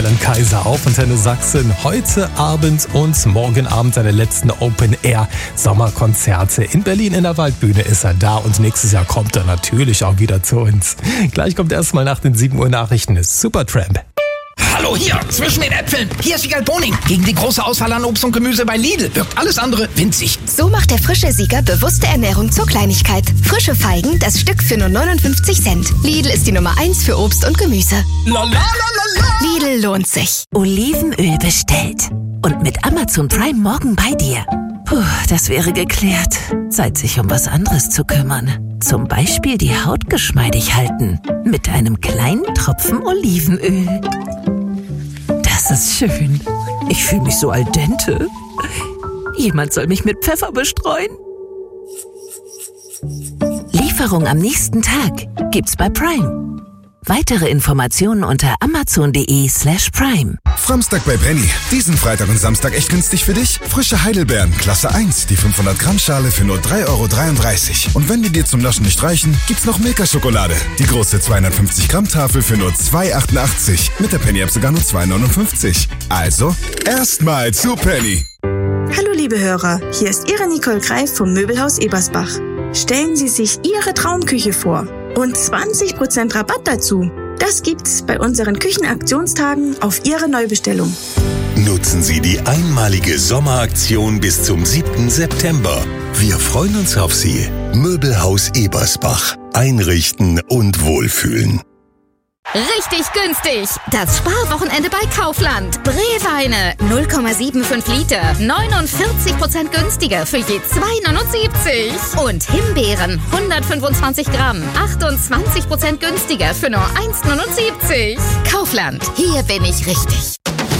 Roland Kaiser auf Antenne Sachsen. Heute Abend und morgen Abend seine letzten Open-Air-Sommerkonzerte. In Berlin in der Waldbühne ist er da und nächstes Jahr kommt er natürlich auch wieder zu uns. Gleich kommt erstmal nach den 7 Uhr Nachrichten ist Supertramp. Hallo hier, zwischen den Äpfeln. Hier ist Wiegald Boning. Gegen die große Auswahl an Obst und Gemüse bei Lidl wirkt alles andere winzig. So macht der frische Sieger bewusste Ernährung zur Kleinigkeit. Frische Feigen, das Stück für nur 59 Cent. Lidl ist die Nummer 1 für Obst und Gemüse. Lidl lohnt sich. Olivenöl bestellt. Und mit Amazon Prime morgen bei dir. Puh, das wäre geklärt. Zeit, sich um was anderes zu kümmern. Zum Beispiel die Haut geschmeidig halten. Mit einem kleinen Tropfen Olivenöl. Das ist schön. Ich fühle mich so al dente. Jemand soll mich mit Pfeffer bestreuen. Lieferung am nächsten Tag gibt's bei Prime. Weitere Informationen unter amazon.de/prime. Samstag bei Penny. Diesen Freitag und Samstag echt günstig für dich? Frische Heidelbeeren, Klasse 1, die 500 Gramm Schale für nur 3,33 €. Und wenn die dir zum Naschen nicht reichen, gibt's noch Milka-Schokolade. Die große 250 Gramm Tafel für nur 2,88 €. Mit der Penny-App sogar nur 2,59 €. Also, erstmal zu Penny. Hallo liebe Hörer, hier ist Ihre Nicole Greif vom Möbelhaus Ebersbach. Stellen Sie sich Ihre Traumküche vor und 20% Rabatt dazu. Das gibt's bei unseren Küchenaktionstagen auf Ihre Neubestellung. Nutzen Sie die einmalige Sommeraktion bis zum 7. September. Wir freuen uns auf Sie. Möbelhaus Ebersbach. Einrichten und wohlfühlen. Richtig günstig! Das Sparwochenende bei Kaufland. Brewweine 0,75 Liter, 49% günstiger für je 2,79. Und Himbeeren 125 Gramm, 28% günstiger für nur 1,79. Kaufland, hier bin ich richtig.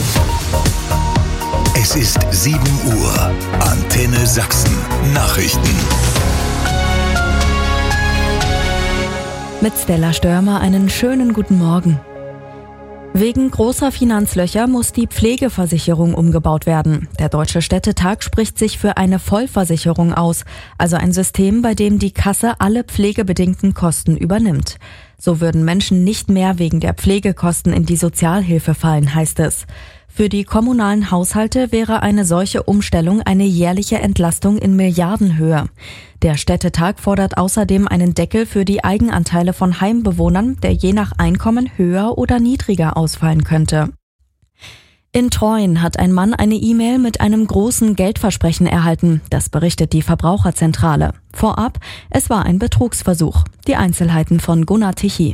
Es ist 7 Uhr. Antenne Sachsen. Nachrichten. Mit Stella Störmer einen schönen guten Morgen. Wegen großer Finanzlöcher muss die Pflegeversicherung umgebaut werden. Der Deutsche Städtetag spricht sich für eine Vollversicherung aus, also ein System, bei dem die Kasse alle pflegebedingten Kosten übernimmt. So würden Menschen nicht mehr wegen der Pflegekosten in die Sozialhilfe fallen, heißt es. Für die kommunalen Haushalte wäre eine solche Umstellung eine jährliche Entlastung in Milliardenhöhe. Der Städtetag fordert außerdem einen Deckel für die Eigenanteile von Heimbewohnern, der je nach Einkommen höher oder niedriger ausfallen könnte. In Treuen hat ein Mann eine E-Mail mit einem großen Geldversprechen erhalten. Das berichtet die Verbraucherzentrale. Vorab, es war ein Betrugsversuch. Die Einzelheiten von Gunnar Tichy.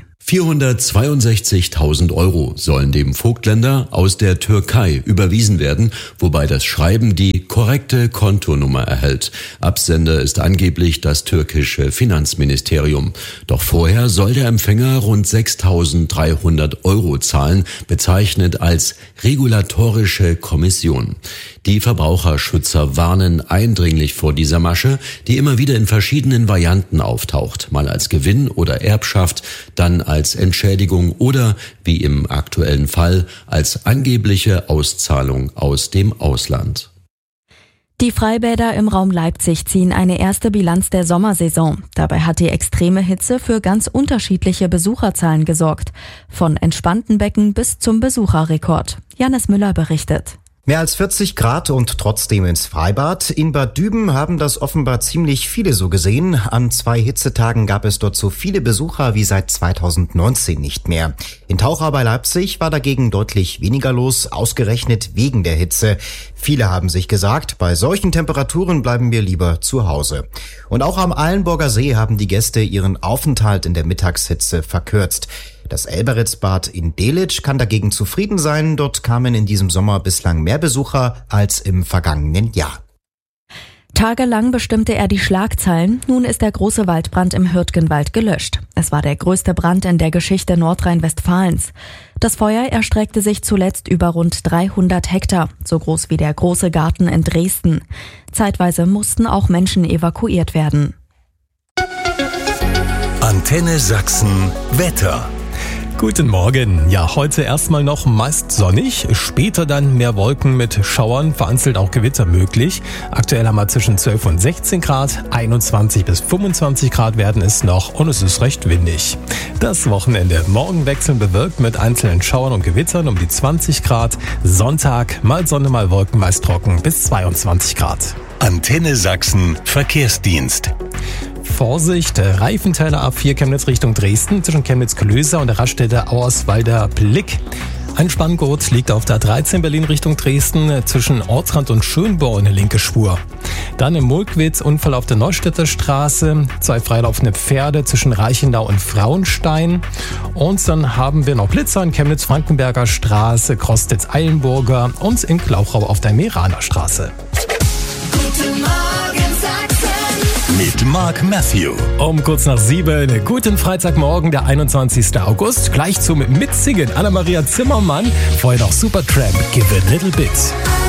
462.000 € sollen dem Vogtländer aus der Türkei überwiesen werden, wobei das Schreiben die korrekte Kontonummer erhält. Absender ist angeblich das türkische Finanzministerium. Doch vorher soll der Empfänger rund 6.300 € zahlen, bezeichnet als regulatorische Kommission. Die Verbraucherschützer warnen eindringlich vor dieser Masche, die immer wieder in verschiedenen Varianten auftaucht, mal als Gewinn oder Erbschaft, dann als Entschädigung oder, wie im aktuellen Fall, als angebliche Auszahlung aus dem Ausland. Die Freibäder im Raum Leipzig ziehen eine erste Bilanz der Sommersaison. Dabei hat die extreme Hitze für ganz unterschiedliche Besucherzahlen gesorgt. Von entspannten Becken bis zum Besucherrekord. Janis Müller berichtet. Mehr als 40 Grad und trotzdem ins Freibad. In Bad Düben haben das offenbar ziemlich viele so gesehen. An 2 Hitzetagen gab es dort so viele Besucher wie seit 2019 nicht mehr. In Tauchau bei Leipzig war dagegen deutlich weniger los, ausgerechnet wegen der Hitze. Viele haben sich gesagt, bei solchen Temperaturen bleiben wir lieber zu Hause. Und auch am Eilenburger See haben die Gäste ihren Aufenthalt in der Mittagshitze verkürzt. Das Elberitzbad in Delitzsch kann dagegen zufrieden sein. Dort kamen in diesem Sommer bislang mehr Besucher als im vergangenen Jahr. Tagelang bestimmte er die Schlagzeilen. Nun ist der große Waldbrand im Hürtgenwald gelöscht. Es war der größte Brand in der Geschichte Nordrhein-Westfalens. Das Feuer erstreckte sich zuletzt über rund 300 Hektar, so groß wie der große Garten in Dresden. Zeitweise mussten auch Menschen evakuiert werden. Antenne Sachsen Wetter. Guten Morgen. Ja, heute erstmal noch meist sonnig, später dann mehr Wolken mit Schauern, vereinzelt auch Gewitter möglich. Aktuell haben wir zwischen 12 und 16 Grad, 21 bis 25 Grad werden es noch und es ist recht windig. Das Wochenende. Morgen wechseln bewölkt mit einzelnen Schauern und Gewittern um die 20 Grad. Sonntag mal Sonne, mal Wolken, meist trocken bis 22 Grad. Antenne Sachsen Verkehrsdienst. Vorsicht, Reifenteiler A4 Chemnitz Richtung Dresden zwischen Chemnitz-Klöser und der Raststätte Auerswalder Blick. Ein Spanngurt liegt auf der 13 Berlin Richtung Dresden zwischen Ortsrand und Schönborn eine linke Spur. Dann im Mulkwitz Unfall auf der Neustädter Straße, 2 freilaufende Pferde zwischen Reichenau und Frauenstein. Und dann haben wir noch Blitzer in Chemnitz-Frankenberger Straße, Krostitz-Eilenburger und in Glauchau auf der Meraner Straße. Guten Morgen Sachsen. Mit Mark Matthew. Um kurz nach 7, guten Freitagmorgen, der 21. August. Gleich zum Mitsingen Anna-Maria Zimmermann. Vorher noch Supertramp, Give a Little Bit.